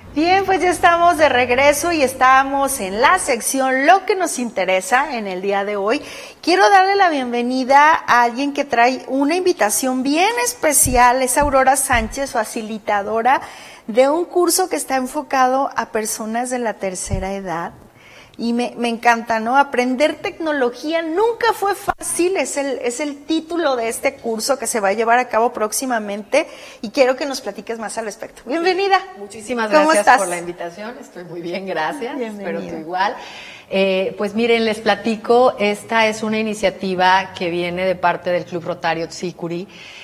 Bien, pues ya estamos de regreso y estamos en la sección Lo que nos interesa en el día de hoy. Quiero darle la bienvenida a alguien que trae una invitación bien especial. Es Aurora Sánchez, facilitadora de un curso que está enfocado a personas de la tercera edad. Y me encanta, ¿no? Aprender tecnología nunca fue fácil, es el título de este curso que se va a llevar a cabo próximamente y quiero que nos platiques más al respecto. Bienvenida. Muchísimas ¿Cómo gracias estás? por la invitación, estoy muy bien, gracias. Bienvenida. Espero tú igual. Pues miren, les platico, esta es una iniciativa que viene de parte del Club Rotario Txikuri.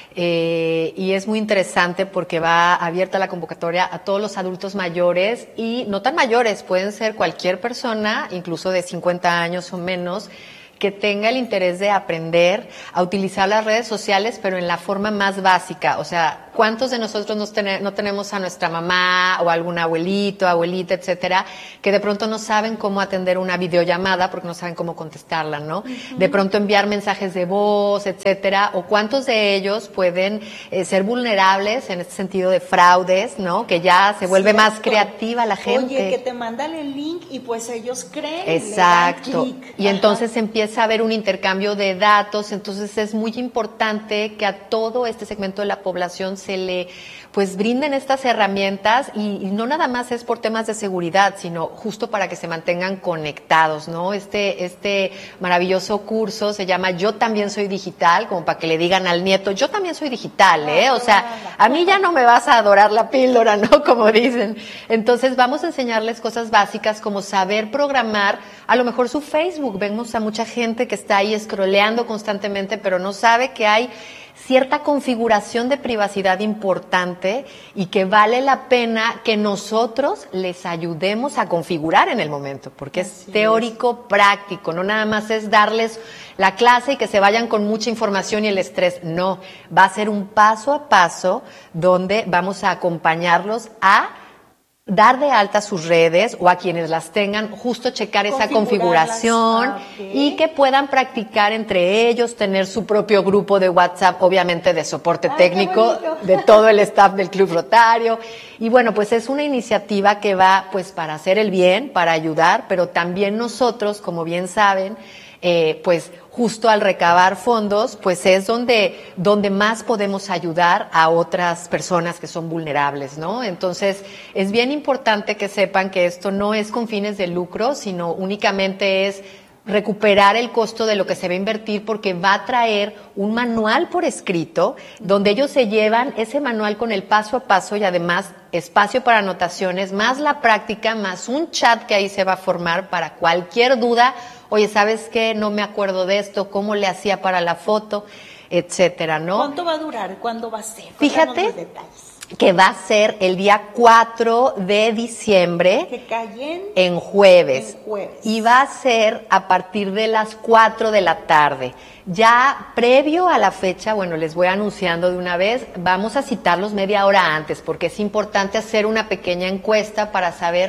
Y es muy interesante porque va abierta la convocatoria a todos los adultos mayores y no tan mayores, pueden ser cualquier persona, incluso de 50 años o menos, que tenga el interés de aprender a utilizar las redes sociales, pero en la forma más básica. O sea, ¿cuántos de nosotros no tenemos a nuestra mamá o algún abuelito, abuelita, etcétera, que de pronto no saben cómo atender una videollamada porque no saben cómo contestarla, ¿no? Uh-huh. De pronto enviar mensajes de voz, etcétera. O cuántos de ellos pueden ser vulnerables en este sentido de fraudes, ¿no? Que ya se vuelve más creativa la gente. Oye, que te mandan el link y pues ellos creen. Exacto. Le dan clic. Y entonces empieza a haber un intercambio de datos, entonces es muy importante que a todo este segmento de la población se le pues brinden estas herramientas y no nada más es por temas de seguridad, sino justo para que se mantengan conectados, ¿no? Este maravilloso curso se llama Yo también soy digital, como para que le digan al nieto, yo también soy digital, ¿eh? O sea, a mí ya no me vas a adorar la píldora, ¿no? Como dicen. Entonces vamos a enseñarles cosas básicas como saber programar, a lo mejor su Facebook, vemos a mucha gente que está ahí scrolleando constantemente, pero no sabe que hay cierta configuración de privacidad importante y que vale la pena que nosotros les ayudemos a configurar en el momento, porque es teórico, práctico, no nada más es darles la clase y que se vayan con mucha información y el estrés, no, va a ser un paso a paso donde vamos a acompañarlos a dar de alta sus redes o a quienes las tengan, justo checar esa configuración y que puedan practicar entre ellos, tener su propio grupo de WhatsApp, obviamente de soporte técnico de todo el staff del Club Rotario. Y bueno, pues es una iniciativa que va pues para hacer el bien, para ayudar, pero también nosotros, como bien saben, pues justo al recabar fondos, pues es donde más podemos ayudar a otras personas que son vulnerables, ¿no? Entonces, es bien importante que sepan que esto no es con fines de lucro, sino únicamente es recuperar el costo de lo que se va a invertir porque va a traer un manual por escrito donde ellos se llevan ese manual con el paso a paso y además espacio para anotaciones, más la práctica, más un chat que ahí se va a formar para cualquier duda. Oye, ¿sabes qué? No me acuerdo de esto, ¿cómo le hacía para la foto? Etcétera, ¿no? ¿Cuánto va a durar? ¿Cuándo va a ser? Fíjate que va a ser el día 4 de diciembre. Que cae en jueves. En jueves. Y va a ser a partir de las 4 de la tarde. Ya previo a la fecha, bueno, les voy anunciando de una vez, vamos a citarlos media hora antes, porque es importante hacer una pequeña encuesta para saber,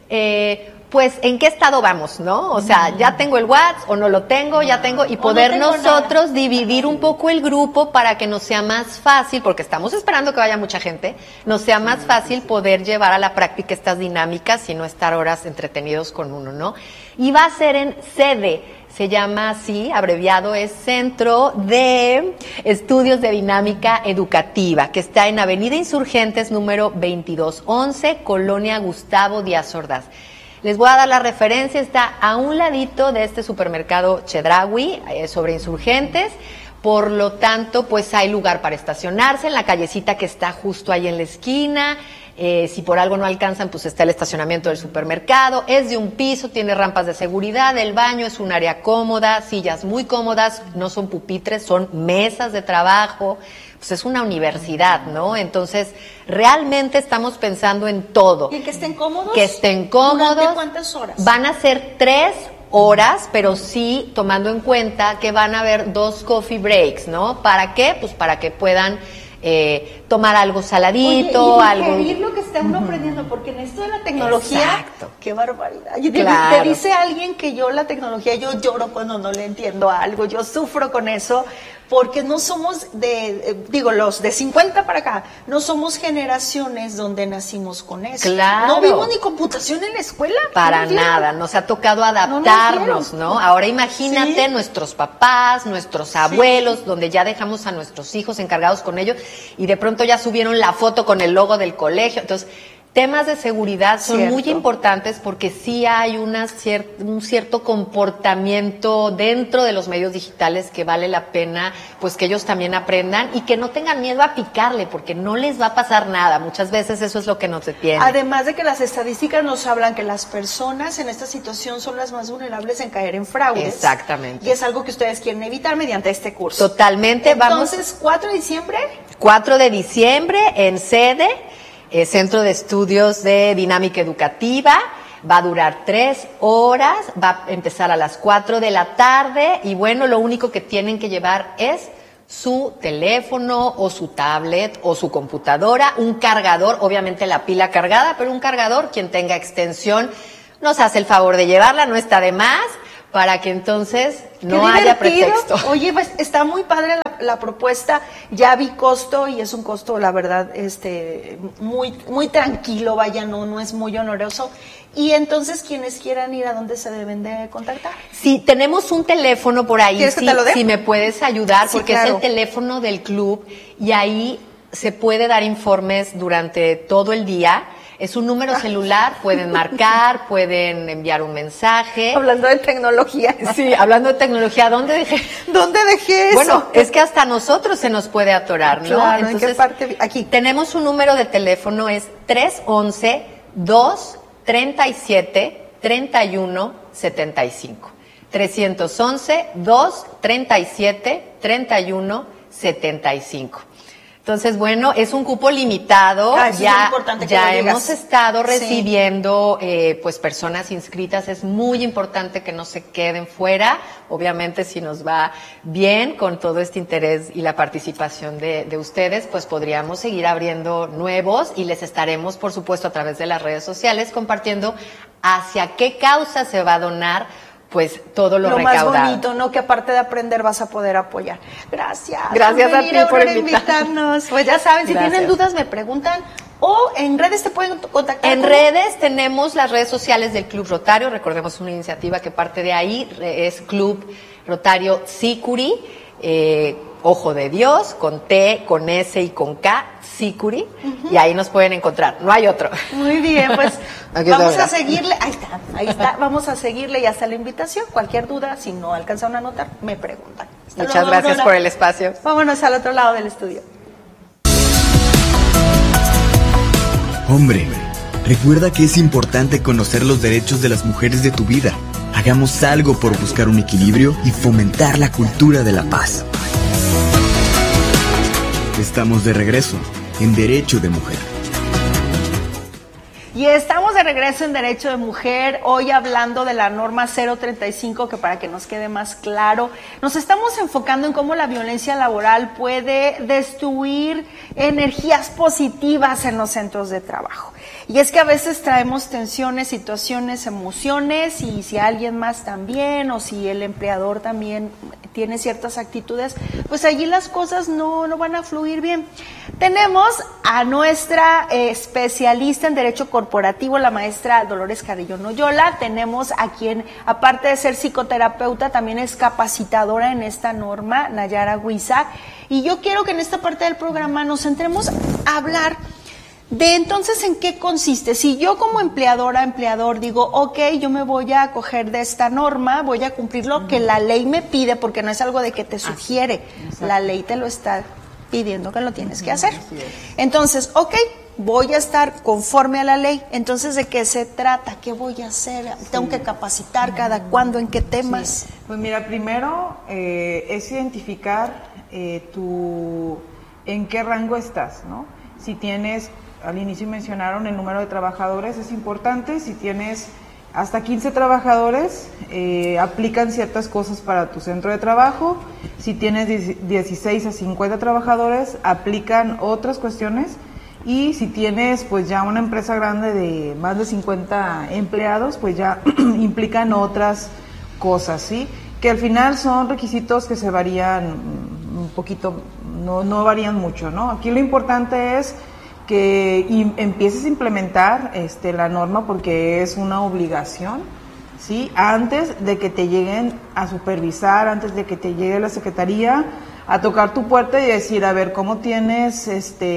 pues, ¿en qué estado vamos, no? O sea, ¿ya tengo el WhatsApp o no lo tengo? Ya tengo, y poder nosotros dividir un poco el grupo para que nos sea más fácil, porque estamos esperando que vaya mucha gente, nos sea más fácil poder llevar a la práctica estas dinámicas y no estar horas entretenidos con uno, ¿no? Y va a ser en sede, se llama así, abreviado es Centro de Estudios de Dinámica Educativa, que está en Avenida Insurgentes número 2211, Colonia Gustavo Díaz Ordaz. Les voy a dar la referencia, está a un ladito de este supermercado Chedraui, sobre Insurgentes, por lo tanto, pues hay lugar para estacionarse en la callecita que está justo ahí en la esquina. Si por algo no alcanzan, pues está el estacionamiento del supermercado, es de un piso, tiene rampas de seguridad, el baño es un área cómoda, sillas muy cómodas, no son pupitres, son mesas de trabajo. Pues es una universidad, ¿no? Entonces, realmente estamos pensando en todo. ¿Y que estén cómodos? Que estén cómodos. ¿Durante cuántas horas? Van a ser 3 horas, pero sí tomando en cuenta que van a haber 2 coffee breaks, ¿no? ¿Para qué? Pues para que puedan tomar algo saladito, oye, y algo. digerir lo que está uno aprendiendo, porque en esto de la tecnología, exacto, qué barbaridad. Y claro, te dice alguien que yo la tecnología, yo lloro cuando no le entiendo algo, yo sufro con eso, porque no somos los de 50 para acá, no somos generaciones donde nacimos con eso. Claro. No vimos ni computación en la escuela. Para nada, nos ha tocado adaptarnos, ¿no? Ahora imagínate nuestros papás, nuestros abuelos, donde ya dejamos a nuestros hijos encargados con ellos y de pronto ya subieron la foto con el logo del colegio. Entonces, temas de seguridad son muy importantes porque sí hay un cierto comportamiento dentro de los medios digitales que vale la pena pues que ellos también aprendan y que no tengan miedo a picarle porque no les va a pasar nada. Muchas veces eso es lo que nos detiene. Además de que las estadísticas nos hablan que las personas en esta situación son las más vulnerables en caer en fraudes. Exactamente. Y es algo que ustedes quieren evitar mediante este curso. Totalmente. Entonces, 4 de diciembre. 4 de diciembre en sede. Centro de Estudios de Dinámica Educativa, va a durar 3 horas, va a empezar a las 4 de la tarde y bueno, lo único que tienen que llevar es su teléfono o su tablet o su computadora, un cargador, obviamente la pila cargada, pero un cargador, quien tenga extensión, nos hace el favor de llevarla, no está de más, para que entonces no haya pretexto. Oye, pues está muy padre la propuesta, ya vi costo y es un costo, la verdad, muy tranquilo, vaya, no es muy oneroso. Y entonces, quienes quieran ir, ¿a dónde se deben de contactar? Sí, tenemos un teléfono por ahí, ¿Quieres que te lo dé? Si me puedes ayudar, Sí, porque claro. es el teléfono del club y ahí se puede dar informes durante todo el día. Es un número celular, pueden marcar, pueden enviar un mensaje. Hablando de tecnología. Sí, hablando de tecnología, ¿dónde dejé eso? Bueno, es que hasta a nosotros se nos puede atorar, ¿no? Claro, entonces, ¿en qué parte? Aquí. Tenemos un número de teléfono, es 311-237-3175. 311-237-3175. Entonces, bueno, es un cupo limitado. Ya hemos estado recibiendo pues personas inscritas. Es muy importante que no se queden fuera. Obviamente, si nos va bien con todo este interés y la participación de ustedes, pues podríamos seguir abriendo nuevos y les estaremos, por supuesto, a través de las redes sociales compartiendo hacia qué causa se va a donar pues todo lo recaudado. Más bonito, ¿no? Que aparte de aprender vas a poder apoyar. Gracias. Gracias a ti por invitarnos. Pues ya saben, si tienen dudas me preguntan o en redes te pueden contactar. En redes tenemos las redes sociales del Club Rotario, recordemos una iniciativa que parte de ahí, es Club Rotario Sicuri, Ojo de Dios, con T, con S y con K, Sicuri, y ahí nos pueden encontrar, no hay otro. Muy bien, pues vamos a seguirle, ahí está, vamos a seguirle, ya está la invitación, cualquier duda, si no alcanzaron a anotar, me preguntan. Muchas gracias por el espacio. Vámonos al otro lado del estudio. Hombre, recuerda que es importante conocer los derechos de las mujeres de tu vida. Hagamos algo por buscar un equilibrio y fomentar la cultura de la paz. Estamos de regreso en Derecho de Mujer. Y estamos de regreso en Derecho de Mujer, hoy hablando de la norma 035, que para que nos quede más claro, nos estamos enfocando en cómo la violencia laboral puede destruir energías positivas en los centros de trabajo. Y es que a veces traemos tensiones, situaciones, emociones, y si alguien más también, o si el empleador también tiene ciertas actitudes, pues allí las cosas no van a fluir bien. Tenemos a nuestra especialista en Derecho Corporativo, la maestra Dolores Carrillo Noyola. Tenemos a quien, aparte de ser psicoterapeuta, también es capacitadora en esta norma, Nayara Huizac. Y yo quiero que en esta parte del programa nos centremos a hablar de entonces en qué consiste. Si yo como empleador digo, ok, yo me voy a acoger de esta norma, voy a cumplir lo que la ley me pide, porque no es algo de que te sugiere, la ley te lo está pidiendo que lo tienes que hacer. Entonces, ok, voy a estar conforme a la ley. Entonces, ¿de qué se trata? ¿Qué voy a hacer? ¿Tengo que capacitar cada cuándo? ¿En qué temas? Sí. Pues mira, primero es identificar en qué rango estás, ¿no? Si tienes, al inicio mencionaron el número de trabajadores, es importante. Si tienes hasta 15 trabajadores, aplican ciertas cosas para tu centro de trabajo. Si tienes 16 a 50 trabajadores, aplican otras cuestiones. Y si tienes pues ya una empresa grande de más de 50 empleados, pues ya implican otras cosas, ¿sí? Que al final son requisitos que se varían poquito, no varían mucho, ¿no? Aquí lo importante es que empieces a implementar la norma porque es una obligación, ¿sí? Antes de que te lleguen a supervisar, antes de que te llegue la secretaría a tocar tu puerta y decir, a ver, ¿cómo tienes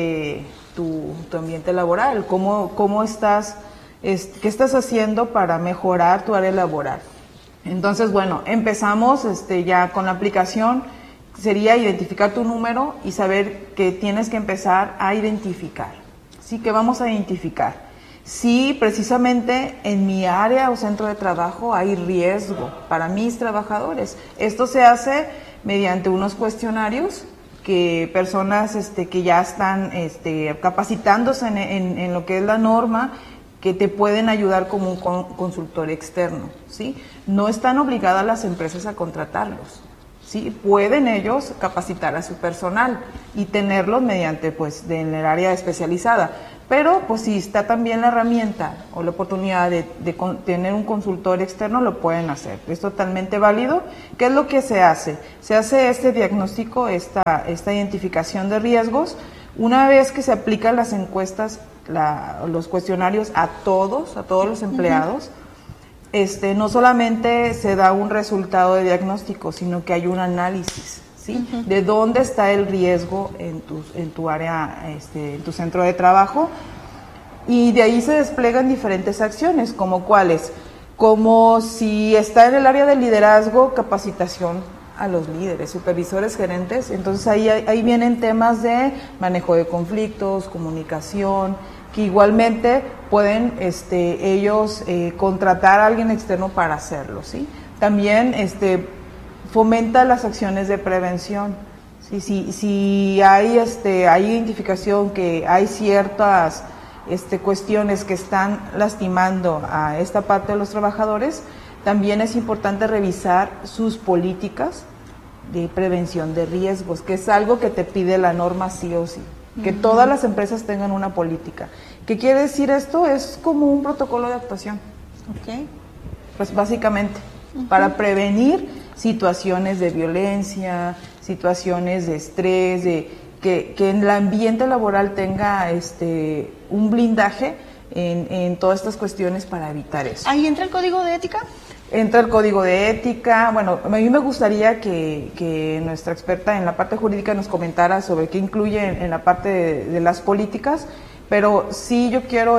tu ambiente laboral? ¿Cómo estás, qué estás haciendo para mejorar tu área laboral? Entonces, bueno, empezamos ya con la aplicación. Sería identificar tu número y saber que tienes que empezar a identificar. ¿Sí? ¿Qué vamos a identificar? Si precisamente en mi área o centro de trabajo hay riesgo para mis trabajadores. Esto se hace mediante unos cuestionarios que personas que ya están capacitándose en lo que es la norma, que te pueden ayudar como un consultor externo. ¿Sí? No están obligadas las empresas a contratarlos. ¿Sí? Pueden ellos capacitar a su personal y tenerlos mediante, pues, en el área especializada. Pero, pues, si está también la herramienta o la oportunidad de tener un consultor externo, lo pueden hacer. Es totalmente válido. ¿Qué es lo que se hace? Se hace este diagnóstico, esta identificación de riesgos. Una vez que se aplican las encuestas, los cuestionarios a todos los empleados, no solamente se da un resultado de diagnóstico, sino que hay un análisis, ¿sí? De dónde está el riesgo en tu área, en tu centro de trabajo, y de ahí se desplegan diferentes acciones, como cuáles, como si está en el área de liderazgo, capacitación a los líderes, supervisores, gerentes. Entonces ahí vienen temas de manejo de conflictos, comunicación, que igualmente pueden ellos contratar a alguien externo para hacerlo, ¿sí? También fomenta las acciones de prevención. ¿Sí? Si hay identificación que hay ciertas cuestiones que están lastimando a esta parte de los trabajadores, también es importante revisar sus políticas de prevención de riesgos, que es algo que te pide la norma sí o sí. Que todas las empresas tengan una política. ¿Qué quiere decir esto? Es como un protocolo de actuación. Okay. Pues básicamente, para prevenir situaciones de violencia, situaciones de estrés, que el ambiente laboral tenga un blindaje en todas estas cuestiones para evitar eso. ¿Ahí entra el código de ética? Entra el código de ética. Bueno, a mí me gustaría que nuestra experta en la parte jurídica nos comentara sobre qué incluye en la parte de las políticas, pero sí yo quiero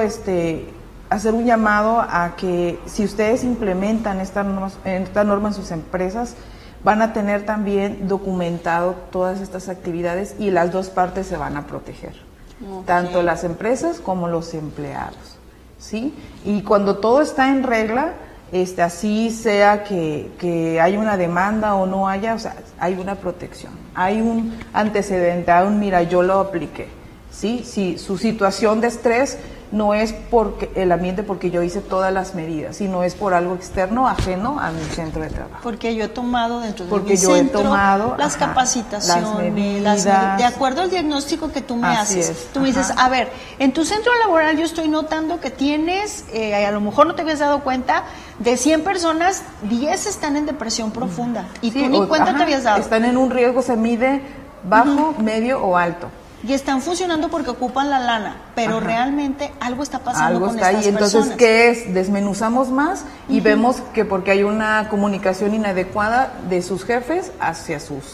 hacer un llamado a que si ustedes implementan esta norma en sus empresas, van a tener también documentado todas estas actividades y las dos partes se van a proteger, tanto las empresas como los empleados, ¿sí? Y cuando todo está en regla, así sea que hay una demanda o no haya, o sea, hay una protección, hay un antecedente, mira, yo lo apliqué, ¿sí? Si su situación de estrés no es porque el ambiente, porque yo hice todas las medidas, sino es por algo externo, ajeno a mi centro de trabajo. Porque yo he tomado dentro de mi centro las capacitaciones, las medidas, de acuerdo al diagnóstico que tú me haces. Es, tú me dices, a ver, en tu centro laboral yo estoy notando que tienes, a lo mejor no te habías dado cuenta, de 100 personas, 10 están en depresión profunda. Y tú ni cuenta te habías dado. Están en un riesgo, se mide bajo, medio o alto. Y están funcionando porque ocupan la lana, pero realmente algo está pasando con estas personas. Entonces, ¿qué es? Desmenuzamos más y vemos que porque hay una comunicación inadecuada de sus jefes hacia sus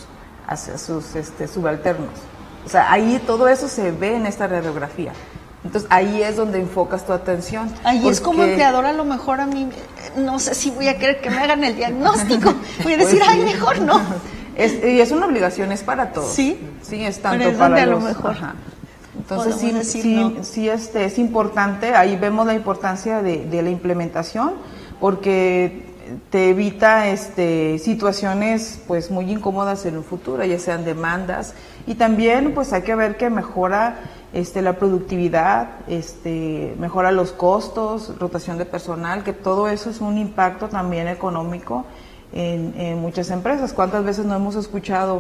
subalternos. O sea, ahí todo eso se ve en esta radiografía. Entonces, ahí es donde enfocas tu atención. Ahí es como empleador, a lo mejor a mí, no sé si voy a querer que me hagan el diagnóstico. Voy a decir, ay, mejor no. Y es una obligación, es para todos. Sí, sí, es tanto pero es para donde los, a lo mejor. Entonces sí, es importante. Ahí vemos la importancia de la implementación, porque te evita situaciones pues muy incómodas en el futuro, ya sean demandas, y también pues hay que ver que mejora la productividad, mejora los costos, rotación de personal, que todo eso es un impacto también económico en muchas empresas. ¿Cuántas veces no hemos escuchado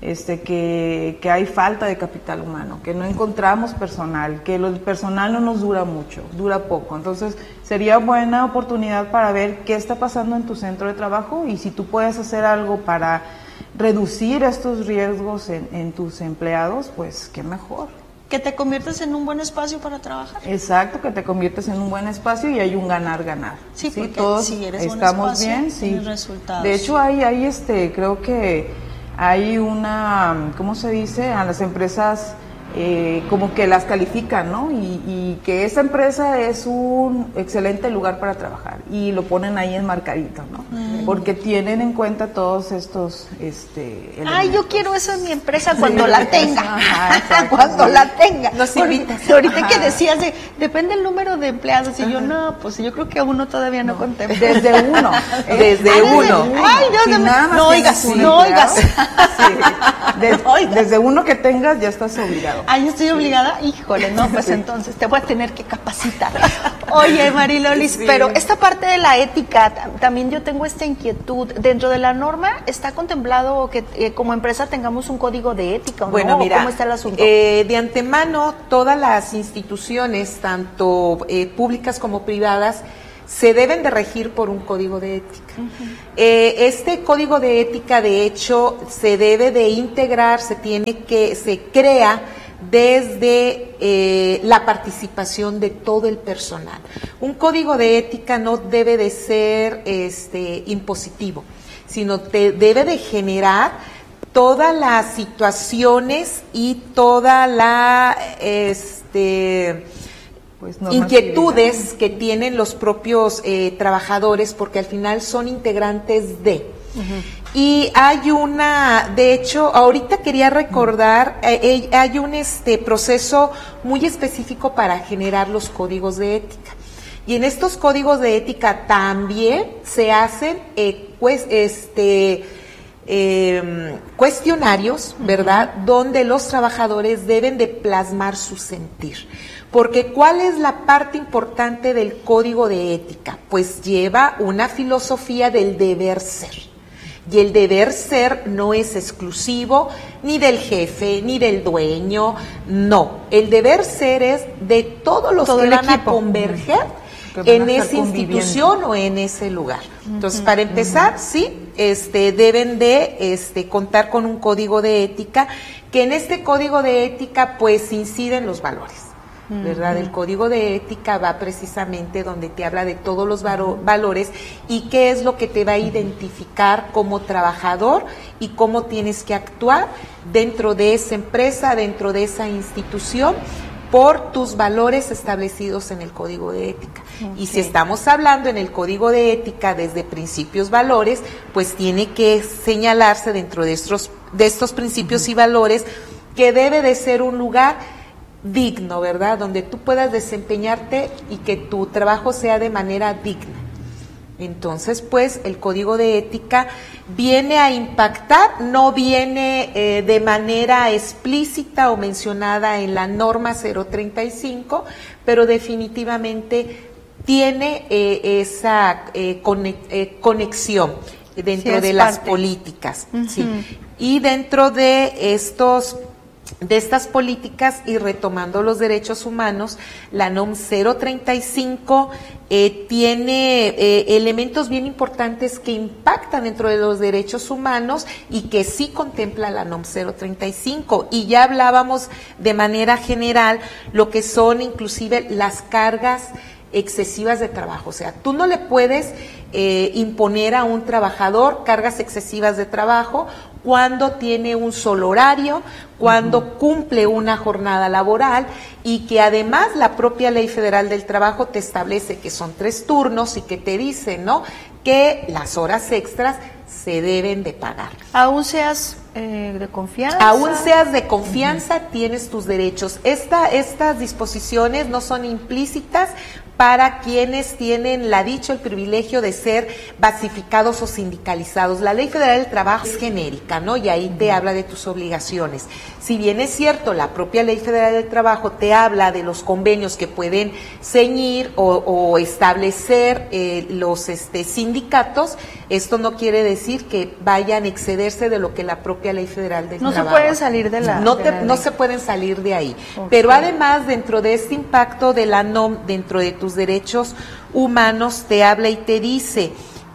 que hay falta de capital humano, que no encontramos personal, que el personal no nos dura mucho, dura poco? Entonces sería buena oportunidad para ver qué está pasando en tu centro de trabajo y si tú puedes hacer algo para reducir estos riesgos en tus empleados, pues qué mejor. Que te conviertes en un buen espacio para trabajar. Exacto, que te conviertes en un buen espacio y hay un ganar-ganar. Sí, porque todos si eres estamos un espacio, bien, tienes resultados. De hecho, creo que hay una, ¿cómo se dice? A las empresas como que las califican, ¿no? Y que esa empresa es un excelente lugar para trabajar y lo ponen ahí enmarcadito, ¿no? Porque tienen en cuenta todos estos elementos. Ay, yo quiero eso en mi empresa cuando la tenga. Ajá, cuando la tenga. Nos invitas. Ahorita que decías depende el número de empleados y yo no, pues yo creo que uno todavía no contempla. Desde uno. Desde uno. Ay, Dios Si mío. nada más No tienes oigas, un no empleado, oigas. sí. Desde uno que tengas ya estás obligado. Ay, estoy obligada. Híjole, no, pues entonces te voy a tener que capacitar. Oye, Marilolis, Sí. pero esta parte de la ética, también yo tengo esta inquietud. Dentro de la norma, ¿está contemplado que como empresa tengamos un código de ética o no? Bueno, mira, ¿Cómo está el asunto? de antemano, todas las instituciones, tanto públicas como privadas, se deben de regir por un código de ética. Este código de ética, de hecho, se debe de integrar, se crea desde la participación de todo el personal. Un código de ética no debe de ser impositivo, sino debe de generar todas las situaciones y toda la inquietudes que tienen los propios trabajadores, porque al final son integrantes de. Y hay de hecho, ahorita quería recordar, hay un proceso muy específico para generar los códigos de ética. Y en estos códigos de ética también se hacen cuestionarios, ¿verdad?, donde los trabajadores deben de plasmar su sentir. Porque ¿cuál es la parte importante del código de ética? Pues lleva una filosofía del deber ser. Y el deber ser no es exclusivo ni del jefe, ni del dueño, no. El deber ser es de todos los que van a converger en esa institución o en ese lugar. Entonces, para empezar, sí, deben de contar con un código de ética, que en este código de ética pues inciden los valores, ¿verdad? El código de ética va precisamente donde te habla de todos los valores y qué es lo que te va a identificar como trabajador y cómo tienes que actuar dentro de esa empresa, dentro de esa institución, por tus valores establecidos en el código de ética. Y si estamos hablando en el código de ética desde principios, valores, pues tiene que señalarse dentro de estos principios y valores que debe de ser un lugar digno, ¿verdad?, donde tú puedas desempeñarte y que tu trabajo sea de manera digna. Entonces, pues, el código de ética viene a impactar, no viene de manera explícita o mencionada en la norma 035, pero definitivamente tiene esa conexión dentro de las políticas. Sí. Y dentro de estas políticas, y retomando los derechos humanos, la NOM 035 tiene elementos bien importantes que impactan dentro de los derechos humanos y que sí contempla la NOM 035. Y ya hablábamos de manera general lo que son inclusive las cargas excesivas de trabajo. O sea, tú no le puedes imponer a un trabajador cargas excesivas de trabajo cuando tiene un solo horario, cuando cumple una jornada laboral, y que además la propia Ley Federal del Trabajo te establece que son 3 turnos y que te dice, ¿no?, que las horas extras se deben de pagar. Aún seas de confianza. Aún seas de confianza, tienes tus derechos. Estas disposiciones no son implícitas para quienes tienen la dicha, el privilegio de ser basificados o sindicalizados. La Ley Federal del Trabajo es genérica, ¿no?, y ahí te habla de tus obligaciones. Si bien es cierto, la propia Ley Federal del Trabajo te habla de los convenios que pueden ceñir o establecer los sindicatos, esto no quiere decir que vayan a excederse de lo que la propia Ley Federal del Trabajo. No se pueden salir de la... No se pueden salir de ahí. Okay. Pero además, dentro de este impacto de la NOM, dentro de tus derechos humanos, te habla y te dice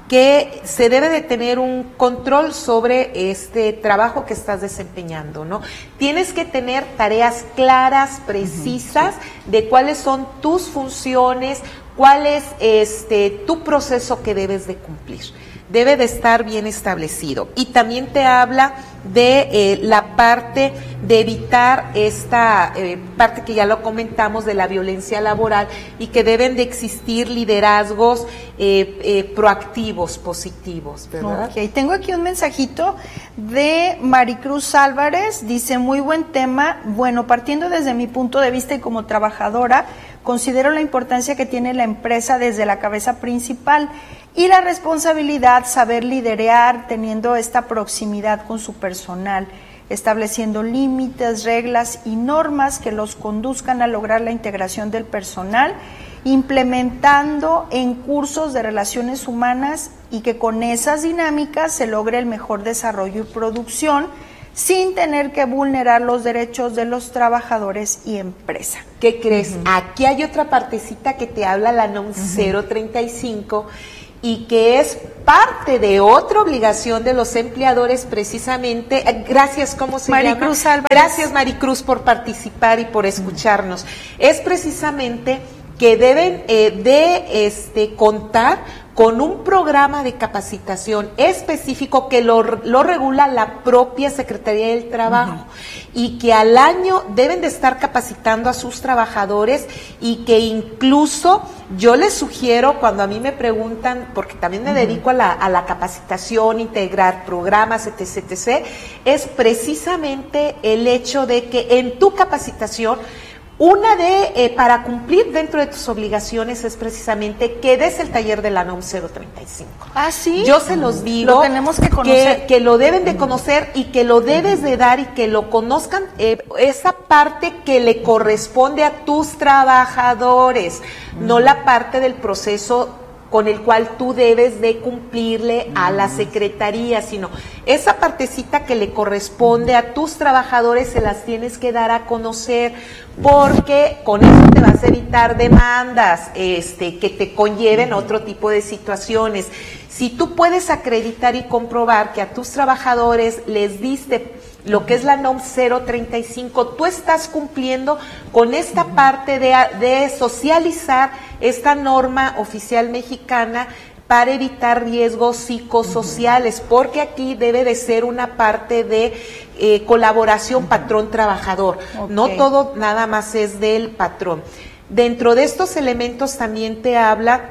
que se debe de tener un control sobre este trabajo que estás desempeñando, ¿no? Tienes que tener tareas claras, precisas, de cuáles son tus funciones, cuál es tu proceso que debes de cumplir. Debe de estar bien establecido. Y también te habla de la parte de evitar esta parte que ya lo comentamos de la violencia laboral y que deben de existir liderazgos proactivos, positivos, ¿verdad? Ok, tengo aquí un mensajito de Maricruz Álvarez, dice, muy buen tema, bueno, partiendo desde mi punto de vista y como trabajadora, considero la importancia que tiene la empresa desde la cabeza principal y la responsabilidad, saber liderar, teniendo esta proximidad con su personal, estableciendo límites, reglas y normas que los conduzcan a lograr la integración del personal, implementando en cursos de relaciones humanas y que con esas dinámicas se logre el mejor desarrollo y producción sin tener que vulnerar los derechos de los trabajadores y empresa. ¿Qué crees? Aquí hay otra partecita que te habla la NOM 035 y que es parte de otra obligación de los empleadores precisamente. Gracias, ¿cómo se llama? Maricruz Álvarez. Gracias, Maricruz, por participar y por escucharnos. Es precisamente que deben de contar con un programa de capacitación específico que lo regula la propia Secretaría del Trabajo y que al año deben de estar capacitando a sus trabajadores y que incluso yo les sugiero, cuando a mí me preguntan, porque también me dedico a la capacitación, integrar programas, etc., es precisamente el hecho de que en tu capacitación una para cumplir dentro de tus obligaciones es precisamente que des el taller de la NOM 035. ¿Ah, sí? Yo se los digo. Lo tenemos que conocer. Que lo deben de conocer y que lo debes de dar y que lo conozcan, esa parte que le corresponde a tus trabajadores, no la parte del proceso con el cual tú debes de cumplirle a la secretaría, sino esa partecita que le corresponde a tus trabajadores se las tienes que dar a conocer, porque con eso te vas a evitar demandas que te conlleven otro tipo de situaciones. Si tú puedes acreditar y comprobar que a tus trabajadores les diste lo que es la NOM 035, tú estás cumpliendo con esta parte de socializar esta norma oficial mexicana para evitar riesgos psicosociales, porque aquí debe de ser una parte de colaboración patrón-trabajador, no todo nada más es del patrón. Dentro de estos elementos también te habla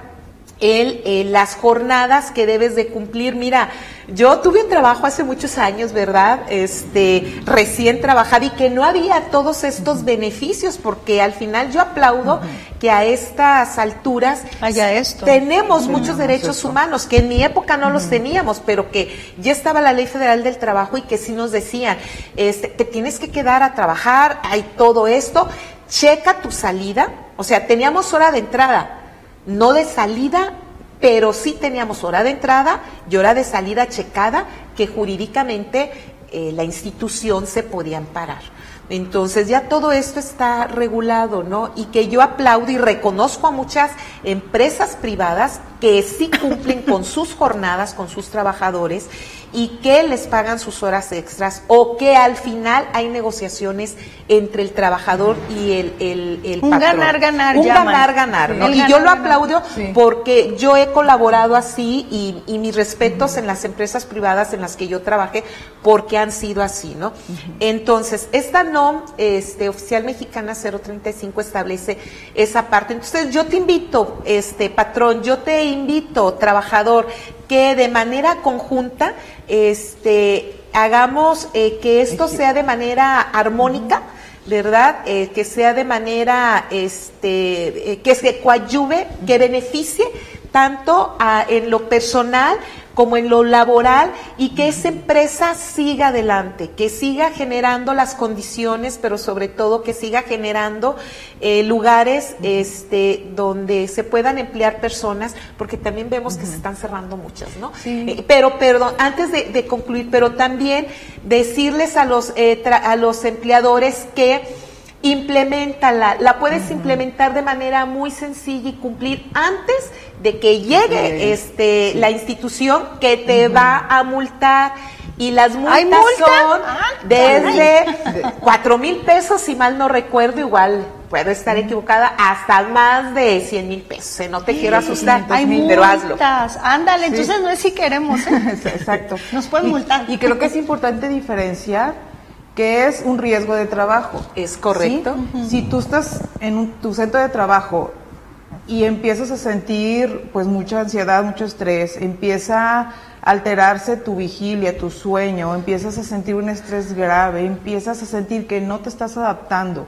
las jornadas que debes de cumplir. Mira, yo tuve un trabajo hace muchos años, ¿verdad? Recién trabajada y que no había todos estos beneficios, porque al final yo aplaudo que a estas alturas tenemos muchos derechos humanos, que en mi época no los teníamos, pero que ya estaba la Ley Federal del Trabajo y que sí nos decían, te tienes que quedar a trabajar, hay todo esto, checa tu salida, o sea, teníamos hora de entrada, no de salida, pero sí teníamos hora de entrada y hora de salida checada, que jurídicamente la institución se podía amparar. Entonces ya todo esto está regulado, ¿no? Y que yo aplaudo y reconozco a muchas empresas privadas que sí cumplen con sus jornadas, con sus trabajadores, y que les pagan sus horas extras, o que al final hay negociaciones entre el trabajador y el patrón. Un ganar-ganar. Un ganar-ganar, ¿no? Y yo lo aplaudo porque yo he colaborado así y mis respetos en las empresas privadas en las que yo trabajé, porque han sido así, ¿no? Entonces, esta NOM oficial mexicana 035 establece esa parte. Entonces, yo te invito, patrón, yo te invito, trabajador, que de manera conjunta hagamos que esto sea de manera armónica, ¿verdad? Que sea de manera que se coadyuve, que beneficie tanto en lo personal como en lo laboral, y que esa empresa siga adelante, que siga generando las condiciones, pero sobre todo que siga generando lugares donde se puedan emplear personas, porque también vemos que se están cerrando muchas, ¿no? Sí. Pero, perdón, antes de concluir, pero también decirles a los empleadores que impleméntala, la puedes implementar de manera muy sencilla y cumplir antes de que llegue la institución que te va a multar. Y las multas son desde 4,000 pesos, si mal no recuerdo, igual puedo estar equivocada, hasta más de 100,000 pesos. No te quiero asustar, pero hazlo. Ándale, entonces no es si queremos. Exacto. Nos pueden multar. Y creo que es importante diferenciar que es un riesgo de trabajo. Es correcto. ¿Sí? Si tú estás en tu centro de trabajo y empiezas a sentir pues mucha ansiedad, mucho estrés, empieza a alterarse tu vigilia, tu sueño, empiezas a sentir un estrés grave, empiezas a sentir que no te estás adaptando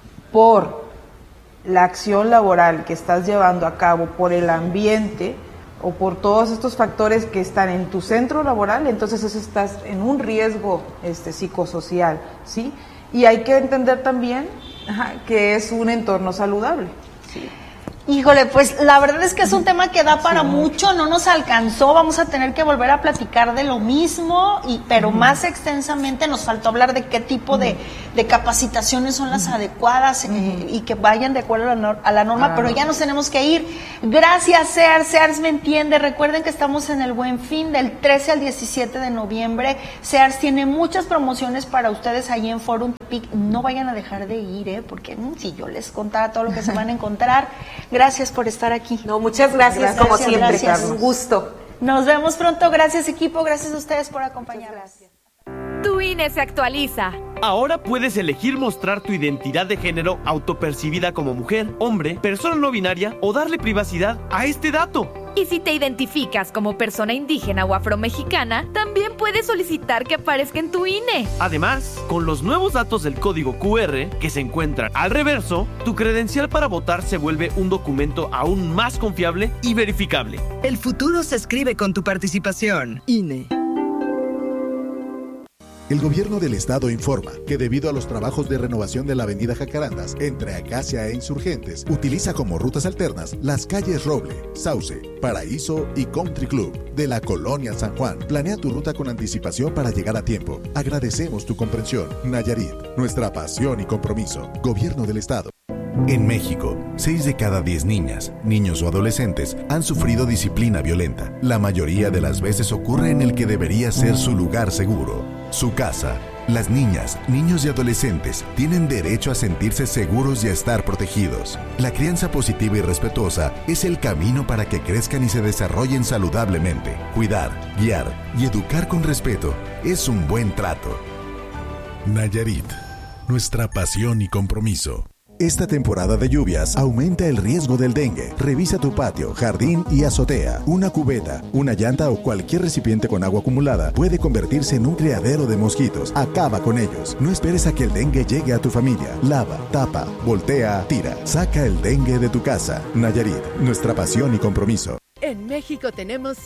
por la acción laboral que estás llevando a cabo, por el ambiente o por todos estos factores que están en tu centro laboral, entonces eso estás en un riesgo psicosocial, ¿sí? Y hay que entender también que es un entorno saludable, ¿sí? Híjole, pues la verdad es que es un tema que da para mucho, no nos alcanzó, vamos a tener que volver a platicar de lo mismo, pero más extensamente nos faltó hablar de qué tipo de capacitaciones son las adecuadas y que vayan de acuerdo a la norma, pero ya nos tenemos que ir. Gracias, Sears me entiende, recuerden que estamos en el Buen Fin del 13 al 17 de noviembre, Sears tiene muchas promociones para ustedes allí en Forum Tepic, no vayan a dejar de ir, porque si yo les contara todo lo que se van a encontrar. Gracias por estar aquí. No, muchas gracias como siempre. Gracias. Un gusto. Nos vemos pronto. Gracias, equipo. Gracias a ustedes por acompañarnos. Tu INE se actualiza. Ahora puedes elegir mostrar tu identidad de género autopercibida como mujer, hombre, persona no binaria o darle privacidad a este dato. Y si te identificas como persona indígena o afromexicana, también puedes solicitar que aparezca en tu INE. Además, con los nuevos datos del código QR que se encuentran al reverso, tu credencial para votar se vuelve un documento aún más confiable y verificable. El futuro se escribe con tu participación. INE. El gobierno del estado informa que debido a los trabajos de renovación de la avenida Jacarandas entre Acacia e Insurgentes, utiliza como rutas alternas las calles Roble, Sauce, Paraíso y Country Club de la Colonia San Juan. Planea tu ruta con anticipación para llegar a tiempo. Agradecemos tu comprensión. Nayarit, nuestra pasión y compromiso. Gobierno del estado. En México, 6 de cada 10 niñas, niños o adolescentes han sufrido disciplina violenta. La mayoría de las veces ocurre en el que debería ser su lugar seguro, su casa. Las niñas, niños y adolescentes tienen derecho a sentirse seguros y a estar protegidos. La crianza positiva y respetuosa es el camino para que crezcan y se desarrollen saludablemente. Cuidar, guiar y educar con respeto es un buen trato. Nayarit, nuestra pasión y compromiso. Esta temporada de lluvias aumenta el riesgo del dengue. Revisa tu patio, jardín y azotea. Una cubeta, una llanta o cualquier recipiente con agua acumulada puede convertirse en un criadero de mosquitos. Acaba con ellos. No esperes a que el dengue llegue a tu familia. Lava, tapa, voltea, tira. Saca el dengue de tu casa. Nayarit, nuestra pasión y compromiso. En México tenemos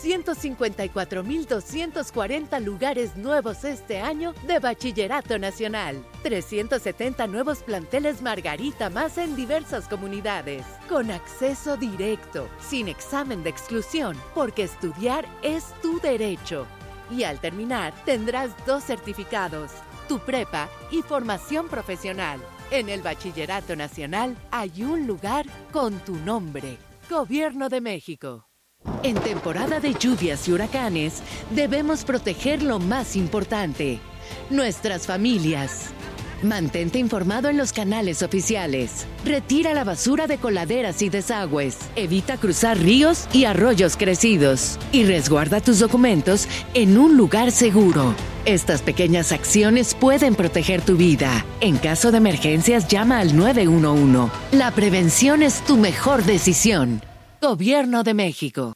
154,240 lugares nuevos este año de Bachillerato Nacional. 370 nuevos planteles Margarita más en diversas comunidades. Con acceso directo, sin examen de exclusión, porque estudiar es tu derecho. Y al terminar tendrás 2 certificados, tu prepa y formación profesional. En el Bachillerato Nacional hay un lugar con tu nombre. Gobierno de México. En temporada de lluvias y huracanes, debemos proteger lo más importante, nuestras familias. Mantente informado en los canales oficiales. Retira la basura de coladeras y desagües. Evita cruzar ríos y arroyos crecidos. Y resguarda tus documentos en un lugar seguro. Estas pequeñas acciones pueden proteger tu vida. En caso de emergencias, llama al 911. La prevención es tu mejor decisión. Gobierno de México.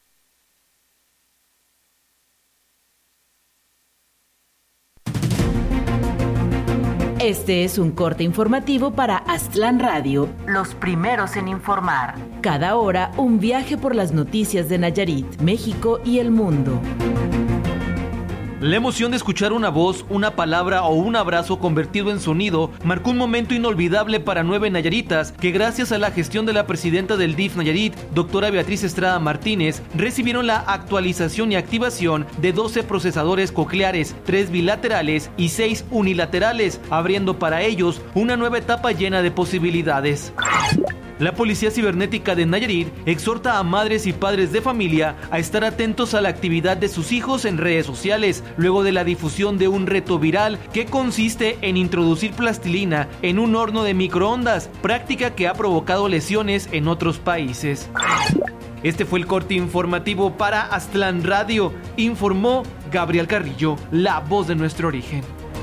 Este es un corte informativo para Aztlán Radio, los primeros en informar. Cada hora, un viaje por las noticias de Nayarit, México y el mundo. La emoción de escuchar una voz, una palabra o un abrazo convertido en sonido marcó un momento inolvidable para 9 nayaritas que, gracias a la gestión de la presidenta del DIF Nayarit, doctora Beatriz Estrada Martínez, recibieron la actualización y activación de 12 procesadores cocleares, 3 bilaterales y 6 unilaterales, abriendo para ellos una nueva etapa llena de posibilidades. La Policía Cibernética de Nayarit exhorta a madres y padres de familia a estar atentos a la actividad de sus hijos en redes sociales, luego de la difusión de un reto viral que consiste en introducir plastilina en un horno de microondas, práctica que ha provocado lesiones en otros países. Este fue el corte informativo para Aztlán Radio, informó Gabriel Carrillo, la voz de nuestro origen.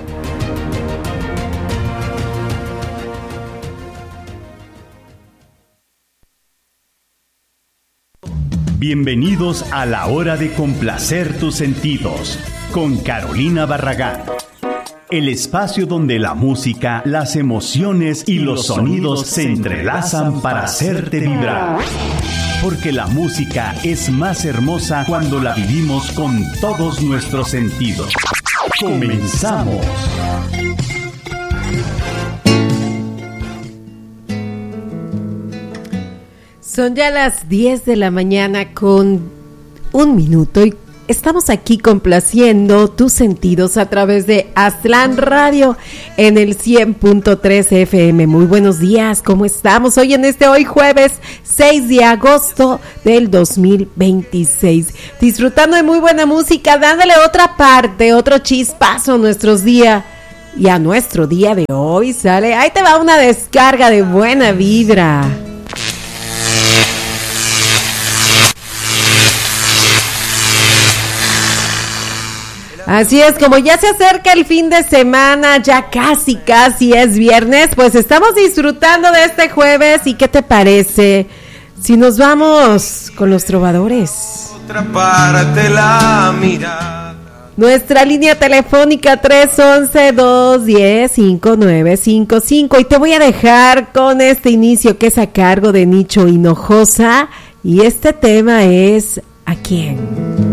Bienvenidos a la hora de complacer tus sentidos con Carolina Barragán. El espacio donde la música, las emociones y los sonidos se entrelazan para hacerte vibrar. Porque la música es más hermosa cuando la vivimos con todos nuestros sentidos. ¡Comenzamos! Son ya las 10 de la mañana con 1 minuto y estamos aquí complaciendo tus sentidos a través de Aztlán Radio en el 100.3 FM. Muy buenos días, ¿cómo estamos? Hoy jueves 6 de agosto del 2026. Disfrutando de muy buena música, dándole otra parte, otro chispazo a nuestros días. Y a nuestro día de hoy sale, ahí te va una descarga de buena vibra. Así es, como ya se acerca el fin de semana, ya casi es viernes, pues estamos disfrutando de este jueves. ¿Y qué te parece si nos vamos con los trovadores? Otra parte la mirada. Nuestra línea telefónica 311-210-5955. Y te voy a dejar con este inicio que es a cargo de Nicho Hinojosa. Y este tema es ¿a quién?